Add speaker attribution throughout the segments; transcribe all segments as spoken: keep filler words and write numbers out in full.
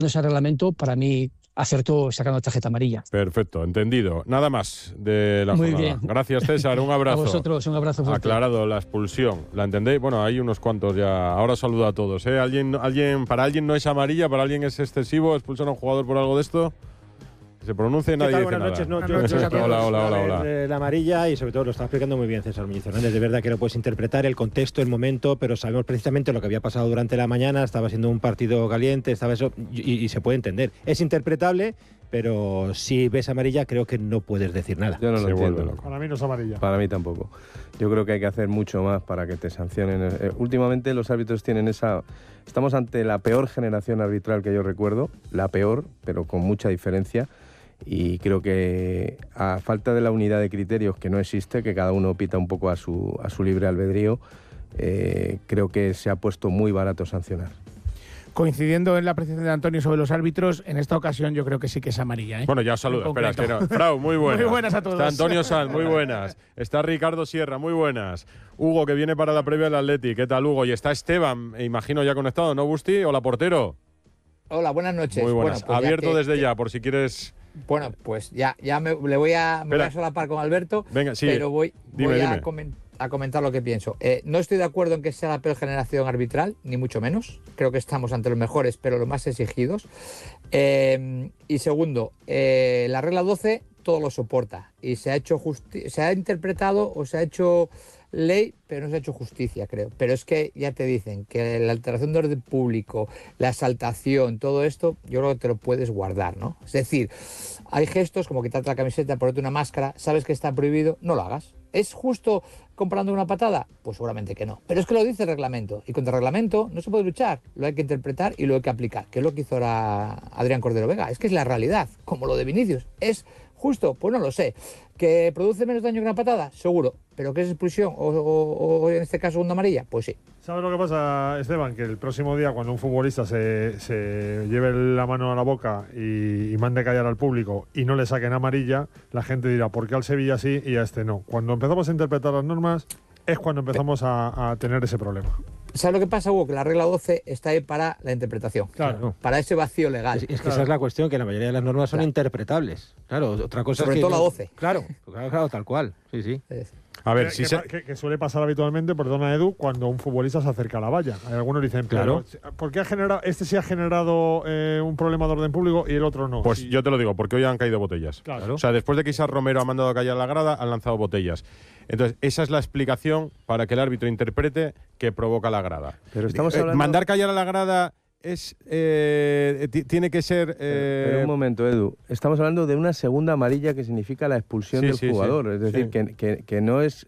Speaker 1: ese reglamento, para mí acertó sacando tarjeta amarilla.
Speaker 2: Perfecto, entendido. Nada más de la
Speaker 1: Muy
Speaker 2: jornada.
Speaker 1: bien.
Speaker 2: Gracias, César. Un abrazo.
Speaker 1: A vosotros, un abrazo fuerte.
Speaker 2: Aclarado la expulsión. ¿La entendéis? Bueno, hay unos cuantos ya. Ahora saludo a todos. ¿eh? ¿Alguien, alguien, ¿Para alguien no es amarilla? ¿Para alguien es excesivo expulsar a un jugador por algo de esto? Que se pronuncie, nadie dice
Speaker 3: Buenas
Speaker 2: nada.
Speaker 3: noches, no,
Speaker 4: Buenas
Speaker 3: yo-
Speaker 4: noches a todos.
Speaker 2: Hola, hola, hola, hola.
Speaker 3: Eh, La amarilla, y sobre todo lo está explicando muy bien César Muñiz Hernández. De verdad que lo puedes interpretar, el contexto, el momento, pero sabemos precisamente lo que había pasado durante la mañana. Estaba siendo un partido caliente, estaba eso, y, y se puede entender. Es interpretable, pero si ves amarilla, creo que no puedes decir nada.
Speaker 5: Yo no lo
Speaker 2: Se vuelve
Speaker 5: entiendo.
Speaker 2: loco.
Speaker 4: Para mí no es amarilla.
Speaker 5: Para mí tampoco. Yo creo que hay que hacer mucho más para que te sancionen. Eh, últimamente los árbitros tienen esa... Estamos ante la peor generación arbitral que yo recuerdo, la peor, pero con mucha diferencia. Y creo que a falta de la unidad de criterios que no existe, que cada uno pita un poco a su, a su libre albedrío, eh, creo que se ha puesto muy barato sancionar.
Speaker 6: Coincidiendo en la apreciación de Antonio sobre los árbitros, en esta ocasión yo creo que sí que es amarilla. ¿eh?
Speaker 2: Bueno, ya os saludo.
Speaker 6: En
Speaker 2: Espera, es que no.
Speaker 6: concreto.
Speaker 2: Frau, muy buenas.
Speaker 6: Muy buenas a todos.
Speaker 2: Está Antonio Sanz, muy buenas. Está Ricardo Sierra, muy buenas. Hugo, que viene para la previa del Atleti. ¿Qué tal, Hugo? Y está Esteban, me imagino ya conectado, ¿no, Busti? Hola, portero.
Speaker 7: Hola, buenas noches.
Speaker 2: Muy buenas.
Speaker 7: Bueno, pues ya
Speaker 2: Abierto
Speaker 7: que-
Speaker 2: desde ya, por si quieres...
Speaker 7: Bueno, pues ya, ya me, le voy a, me voy
Speaker 2: Espera.
Speaker 7: a solapar con Alberto,
Speaker 2: Venga, sí.
Speaker 7: pero voy,
Speaker 2: Dime,
Speaker 7: voy a,
Speaker 2: dime.
Speaker 7: comen- a comentar lo que pienso. Eh, no estoy de acuerdo en que sea la peor generación arbitral, ni mucho menos. Creo que estamos ante los mejores, pero los más exigidos. Eh, y segundo, eh, la regla doce todo lo soporta y se ha hecho justi- se ha interpretado o se ha hecho ley, pero no se ha hecho justicia, creo. Pero es que ya te dicen que la alteración de orden público, la exaltación, todo esto, yo creo que te lo puedes guardar, ¿no? Es decir, hay gestos como quitarte la camiseta, ponerte una máscara, sabes que está prohibido, no lo hagas. ¿Es justo comprando una patada? Pues seguramente que no. Pero es que lo dice el reglamento. Y contra el reglamento no se puede luchar. Lo hay que interpretar y lo hay que aplicar. Que es lo que hizo ahora Adrián Cordero Vega. Es que es la realidad. Como lo de Vinicius. ¿Es justo? Pues no lo sé. ¿Que produce menos daño que una patada? Seguro. ¿Pero que es expulsión? ¿O, o, o en este caso una amarilla? Pues sí.
Speaker 4: ¿Sabes lo que pasa, Esteban? Que el próximo día, cuando un futbolista se, se lleve la mano a la boca y, y mande callar al público y no le saquen amarilla, la gente dirá, ¿por qué al Sevilla sí y a este no? Cuando empezamos a interpretar las normas es cuando empezamos a, a tener ese problema.
Speaker 7: ¿Sabes lo que pasa, Hugo? Que la regla doce está ahí para la interpretación.
Speaker 4: Claro.
Speaker 7: Para ese vacío legal.
Speaker 3: Es, es que
Speaker 4: Claro.
Speaker 3: esa es la cuestión, que la mayoría de las normas son
Speaker 7: Claro.
Speaker 3: interpretables. Claro, otra cosa
Speaker 7: Sobre
Speaker 3: es que...
Speaker 7: todo la
Speaker 3: no-
Speaker 7: doce.
Speaker 3: Claro, claro, claro, tal cual. Sí, sí.
Speaker 7: Es-
Speaker 2: A ver,
Speaker 4: que,
Speaker 2: si
Speaker 4: que
Speaker 2: se...
Speaker 4: pa- que- que suele pasar habitualmente, perdona Edu, cuando un futbolista se acerca a la valla. Hay algunos dicen,
Speaker 3: Claro.
Speaker 4: pero, ¿por qué ha generado, este sí ha generado eh, un problema de orden público y el otro no?
Speaker 2: Pues
Speaker 4: Sí.
Speaker 2: yo te lo digo, porque hoy han caído botellas.
Speaker 4: Claro.
Speaker 2: O sea, después de que Isaac Romero ha mandado a callar la grada, han lanzado botellas. Entonces, esa es la explicación para que el árbitro interprete que provoca la grada.
Speaker 5: Pero estamos
Speaker 2: Eh,
Speaker 5: hablando...
Speaker 2: mandar callar a la grada es eh, ti- tiene que ser... eh,
Speaker 5: Pero un momento, Edu. Estamos hablando de una segunda amarilla que significa la expulsión
Speaker 2: Sí,
Speaker 5: del
Speaker 2: sí, sí.
Speaker 5: jugador. Es decir,
Speaker 2: Sí.
Speaker 5: que, que- que no es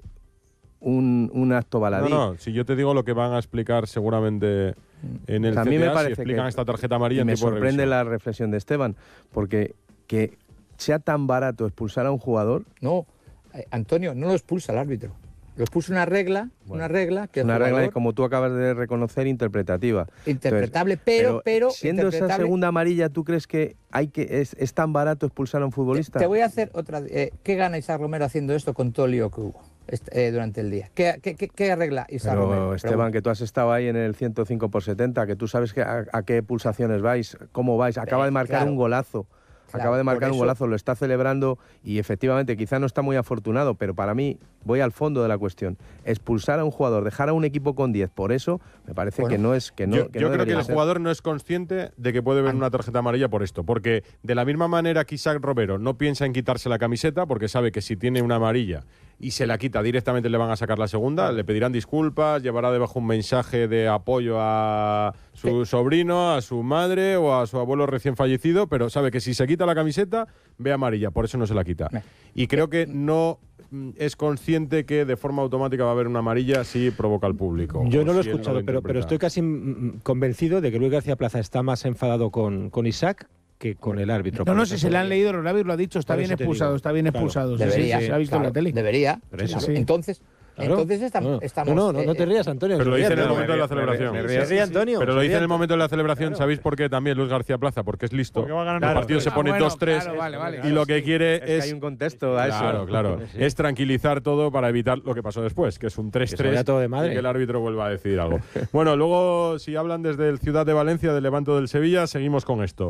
Speaker 5: un, un acto baladí.
Speaker 2: No, no, si yo te digo lo que van a explicar seguramente en el
Speaker 5: A mí me
Speaker 2: C T A,
Speaker 5: parece
Speaker 2: si explican
Speaker 5: que-
Speaker 2: esta tarjeta amarilla
Speaker 5: Y
Speaker 2: en
Speaker 5: me
Speaker 2: tiempo de
Speaker 5: sorprende
Speaker 2: revisión.
Speaker 5: la reflexión de Esteban, porque que sea tan barato expulsar a un jugador,
Speaker 7: No, eh, Antonio, no lo expulsa el árbitro. Lo expulsa una regla,
Speaker 5: Bueno,
Speaker 7: una regla que
Speaker 5: es
Speaker 7: el
Speaker 5: una regla,
Speaker 7: jugador-
Speaker 5: como tú acabas de reconocer, interpretativa.
Speaker 7: interpretable, pero, pero,
Speaker 5: siendo esa
Speaker 7: interpretable-
Speaker 5: segunda amarilla, ¿tú crees que hay que es, es tan barato expulsar a un futbolista?
Speaker 7: Te voy a hacer otra. Eh, ¿Qué gana Isaac Romero haciendo esto con todo el lío que hubo est- eh, durante el día? ¿Qué, qué, qué, qué arregla Isaac
Speaker 5: Pero,
Speaker 7: Romero?
Speaker 5: Esteban,
Speaker 7: Pregunto.
Speaker 5: que tú has estado ahí en el ciento cinco por setenta, que tú sabes que a, a qué pulsaciones vais, cómo vais. Acaba
Speaker 7: Eh,
Speaker 5: de marcar
Speaker 7: claro.
Speaker 5: un golazo.
Speaker 7: Claro,
Speaker 5: Acaba de
Speaker 7: por
Speaker 5: marcar un
Speaker 7: eso-
Speaker 5: golazo, lo está celebrando y efectivamente quizá no está muy afortunado, pero para mí voy al fondo de la cuestión. Expulsar a un jugador, dejar a un equipo con diez, por eso me parece
Speaker 7: Bueno,
Speaker 5: que no es que no
Speaker 2: yo
Speaker 5: que
Speaker 2: yo
Speaker 5: no
Speaker 2: creo que
Speaker 5: debería
Speaker 2: el
Speaker 5: ser.
Speaker 2: jugador no es consciente de que puede ver una tarjeta amarilla por esto, porque de la misma manera que Isaac Romero no piensa en quitarse la camiseta, porque sabe que si tiene una amarilla y se la quita directamente le van a sacar la segunda, le pedirán disculpas, llevará debajo un mensaje de apoyo a su sobrino, a su madre o a su abuelo recién fallecido, pero sabe que si se quita la camiseta ve amarilla, por eso no se la quita.
Speaker 7: Me-
Speaker 2: Y creo que no mm, es consciente que de forma automática va a haber una amarilla si provoca al público.
Speaker 3: Yo
Speaker 2: o
Speaker 3: no lo he
Speaker 2: si él
Speaker 3: escuchado, pero, pero
Speaker 2: interpreta.
Speaker 3: estoy casi mm, convencido de que Luis García Plaza está más enfadado con, con Isaac que con el árbitro.
Speaker 6: No, no, si se le han leído los labios, lo ha dicho, está
Speaker 3: Por
Speaker 6: bien
Speaker 3: eso te
Speaker 6: expulsado,
Speaker 3: digo.
Speaker 6: está bien
Speaker 3: Claro.
Speaker 6: expulsado. Sí, sí,
Speaker 7: Debería,
Speaker 6: sí, se ha visto
Speaker 7: claro,
Speaker 6: en la tele.
Speaker 7: debería.
Speaker 3: Pero eso
Speaker 7: Claro.
Speaker 6: sí.
Speaker 7: Entonces,
Speaker 3: Claro.
Speaker 7: entonces estamos,
Speaker 3: No,
Speaker 7: estamos.
Speaker 3: no, no, no te
Speaker 7: eh,
Speaker 3: rías, Antonio.
Speaker 2: Pero lo
Speaker 3: se
Speaker 2: dice
Speaker 3: ríe,
Speaker 2: en el
Speaker 3: no,
Speaker 2: momento de la
Speaker 3: me-
Speaker 2: celebración.
Speaker 3: me- me- Se ríe Antonio.
Speaker 2: Pero lo
Speaker 3: se
Speaker 2: dice
Speaker 3: ríe
Speaker 2: en el momento de la celebración,
Speaker 3: Claro.
Speaker 2: ¿sabéis por qué también Luis García Plaza? Porque es listo.
Speaker 4: Porque va a ganar
Speaker 2: el
Speaker 4: el
Speaker 2: partido se
Speaker 6: Ah,
Speaker 2: pone
Speaker 6: bueno,
Speaker 2: dos tres
Speaker 6: claro, vale, vale,
Speaker 2: y
Speaker 6: claro.
Speaker 2: lo que quiere
Speaker 5: Es que
Speaker 2: es...
Speaker 5: hay un contexto a eso.
Speaker 2: Claro, claro.
Speaker 3: Sí, sí.
Speaker 2: Es tranquilizar todo para evitar lo que pasó después, que es un tres
Speaker 3: Que se
Speaker 2: tres
Speaker 3: vaya todo de madre.
Speaker 2: y que el árbitro vuelva a decir algo. Bueno, luego, si hablan desde el Ciudad de Valencia, del Levanto del Sevilla, seguimos con esto.